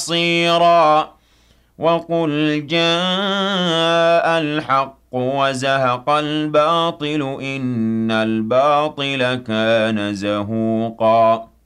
بصيرا وقل جاء الحق وزهق الباطل إن الباطل كان زهوقا